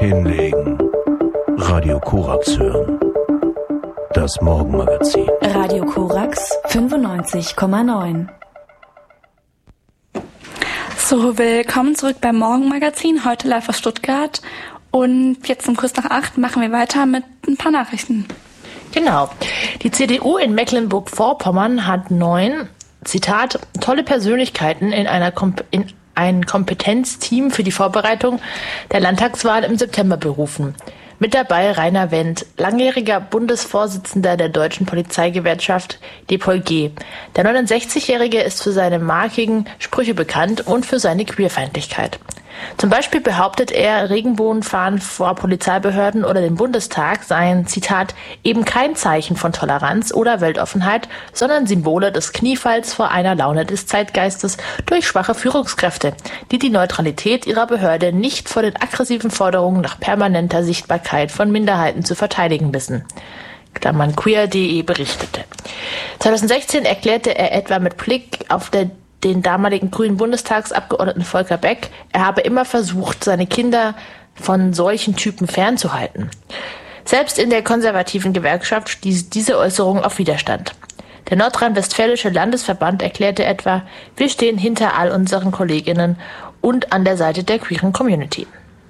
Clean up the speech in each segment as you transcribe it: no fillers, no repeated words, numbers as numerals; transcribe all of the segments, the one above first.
Hinlegen. Radio Korax hören. Das Morgenmagazin. Radio Korax 95,9. So, willkommen zurück beim Morgenmagazin, heute live aus Stuttgart. Und jetzt um kurz nach 8 machen wir weiter mit ein paar Nachrichten. Genau. Die CDU in Mecklenburg-Vorpommern hat 9, Zitat, tolle Persönlichkeiten in ein Kompetenzteam für die Vorbereitung der Landtagswahl im September berufen. Mit dabei Rainer Wendt, langjähriger Bundesvorsitzender der Deutschen Polizeigewerkschaft DPOLG. Der 69-Jährige ist für seine markigen Sprüche bekannt und für seine Queerfeindlichkeit. Zum Beispiel behauptet er, Regenbogenfahnen vor Polizeibehörden oder dem Bundestag seien, Zitat, eben kein Zeichen von Toleranz oder Weltoffenheit, sondern Symbole des Kniefalls vor einer Laune des Zeitgeistes durch schwache Führungskräfte, die die Neutralität ihrer Behörde nicht vor den aggressiven Forderungen nach permanenter Sichtbarkeit von Minderheiten zu verteidigen wissen. Klammern queer.de berichtete. 2016 erklärte er etwa mit Blick auf den damaligen grünen Bundestagsabgeordneten Volker Beck, er habe immer versucht, seine Kinder von solchen Typen fernzuhalten. Selbst in der konservativen Gewerkschaft stieß diese Äußerung auf Widerstand. Der nordrhein-westfälische Landesverband erklärte etwa, wir stehen hinter all unseren Kolleginnen und an der Seite der queeren Community.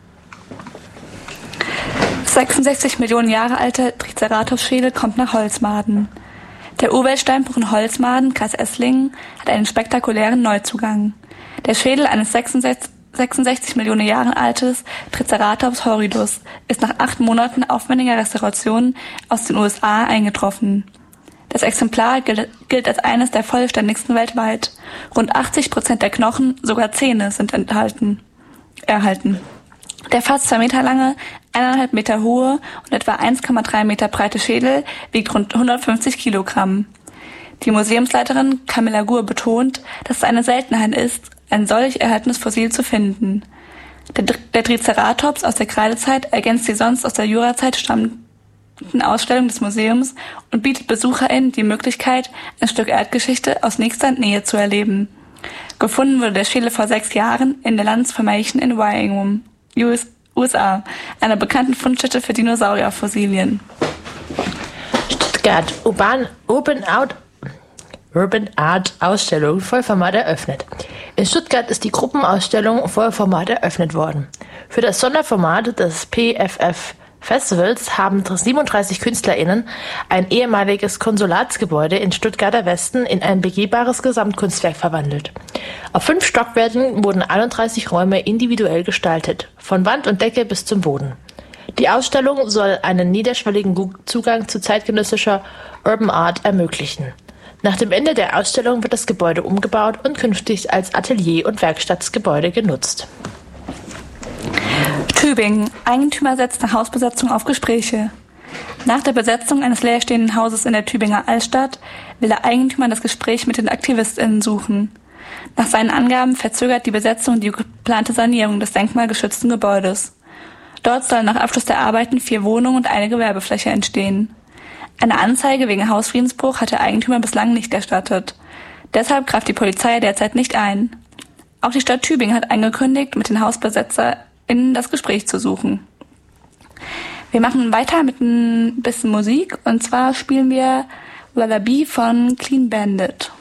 66 Millionen Jahre alter Triceratops-Schädel kommt nach Holzmaden. Der Urweltsteinbruch in Holzmaden, Kreis Esslingen, hat einen spektakulären Neuzugang. Der Schädel eines 66 Millionen Jahre altes Triceratops horridus ist nach 8 Monaten aufwendiger Restauration aus den USA eingetroffen. Das Exemplar gilt als eines der vollständigsten weltweit. Rund 80% der Knochen, sogar Zähne, sind erhalten. Der fast 2 Meter lange, 1,5 Meter hohe und etwa 1,3 Meter breite Schädel wiegt rund 150 Kilogramm. Die Museumsleiterin Camilla Gur betont, dass es eine Seltenheit ist, ein solch erhaltenes Fossil zu finden. Der Triceratops aus der Kreidezeit ergänzt die sonst aus der Jurazeit stammenden Ausstellung des Museums und bietet BesucherInnen die Möglichkeit, ein Stück Erdgeschichte aus nächster Nähe zu erleben. Gefunden wurde der Schädel vor 6 Jahren in der Landesformation in Wyoming, USA, einer bekannten Fundstätte für Dinosaurierfossilien. Stuttgart, Urban Art Ausstellung Vollformat eröffnet. In Stuttgart ist die Gruppenausstellung Vollformat eröffnet worden. Für das Sonderformat des PFF Festivals haben 37 KünstlerInnen ein ehemaliges Konsulatsgebäude in Stuttgarter Westen in ein begehbares Gesamtkunstwerk verwandelt. Auf 5 Stockwerken wurden 31 Räume individuell gestaltet, von Wand und Decke bis zum Boden. Die Ausstellung soll einen niederschwelligen Zugang zu zeitgenössischer Urban Art ermöglichen. Nach dem Ende der Ausstellung wird das Gebäude umgebaut und künftig als Atelier- und Werkstattgebäude genutzt. Tübingen. Eigentümer setzt nach Hausbesetzung auf Gespräche. Nach der Besetzung eines leerstehenden Hauses in der Tübinger Altstadt will der Eigentümer das Gespräch mit den AktivistInnen suchen. Nach seinen Angaben verzögert die Besetzung die geplante Sanierung des denkmalgeschützten Gebäudes. Dort sollen nach Abschluss der Arbeiten 4 Wohnungen und eine Gewerbefläche entstehen. Eine Anzeige wegen Hausfriedensbruch hat der Eigentümer bislang nicht erstattet. Deshalb greift die Polizei derzeit nicht ein. Auch die Stadt Tübingen hat angekündigt, mit den HausbesetzerInnen das Gespräch zu suchen. Wir machen weiter mit ein bisschen Musik und zwar spielen wir Wallaby von Clean Bandit.